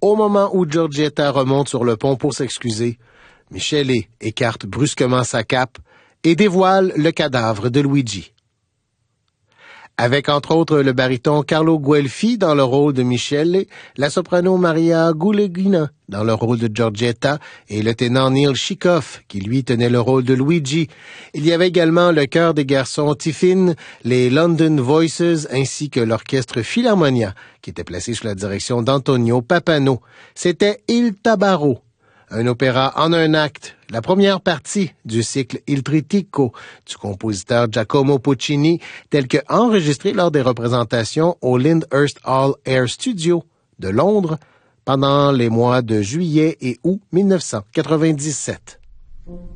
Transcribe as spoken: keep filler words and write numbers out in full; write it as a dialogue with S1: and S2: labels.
S1: Au moment où Giorgietta remonte sur le pont pour s'excuser, Michele écarte brusquement sa cape et dévoile le cadavre de Luigi. Avec entre autres le baryton Carlo Guelfi dans le rôle de Michele, la soprano Maria Guleghina dans le rôle de Giorgietta et le ténor Neil Chikoff qui lui tenait le rôle de Luigi. Il y avait également le chœur des garçons Tiffin, les London Voices ainsi que l'orchestre Philharmonia qui était placé sous la direction d'Antonio Papano. C'était Il Tabarro, un opéra en un acte, la première partie du cycle Il Trittico du compositeur Giacomo Puccini, tel que enregistré lors des représentations au Lyndhurst Hall Air Studio de Londres pendant les mois de juillet et août mille neuf cent quatre-vingt-dix-sept.